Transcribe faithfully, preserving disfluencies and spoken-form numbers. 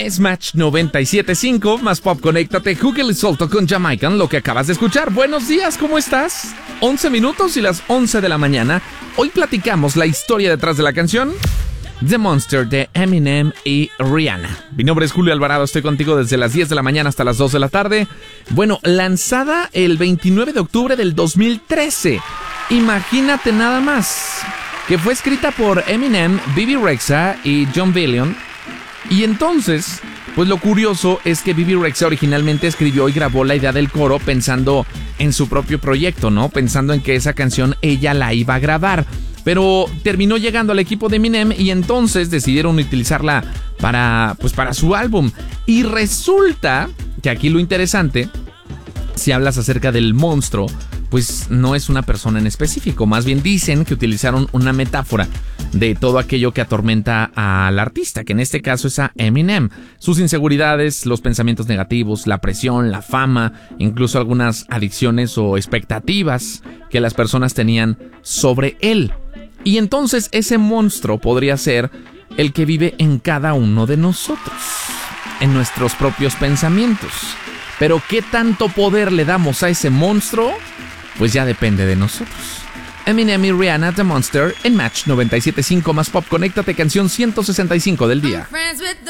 Es Match noventa y siete punto cinco, más pop, conéctate, Hugel y Solto con Jamaican, lo que acabas de escuchar. Buenos días, ¿cómo estás? once minutos y las once de la mañana. Hoy platicamos la historia detrás de la canción The Monster de Eminem y Rihanna. Mi nombre es Julio Alvarado, estoy contigo desde las diez de la mañana hasta las dos de la tarde. Bueno, lanzada el veintinueve de octubre del dos mil trece. Imagínate nada más, que fue escrita por Eminem, Bebe Rexha y Jon Bellion. Y entonces, pues lo curioso es que Bebe Rexha originalmente escribió y grabó la idea del coro pensando en su propio proyecto, ¿no? Pensando en que esa canción ella la iba a grabar. Pero terminó llegando al equipo de Eminem y entonces decidieron utilizarla para, pues para su álbum. Y resulta que aquí lo interesante, si hablas acerca del monstruo, pues no es una persona en específico. Más bien dicen que utilizaron una metáfora de todo aquello que atormenta al artista, que en este caso es a Eminem. Sus inseguridades, los pensamientos negativos, la presión, la fama, incluso algunas adicciones o expectativas que las personas tenían sobre él. Y entonces ese monstruo podría ser el que vive en cada uno de nosotros, en nuestros propios pensamientos. Pero ¿qué tanto poder le damos a ese monstruo? Pues ya depende de nosotros. Eminem y Rihanna, The Monster, en Match noventa y siete punto cinco más pop, conéctate, canción ciento sesenta y cinco del día.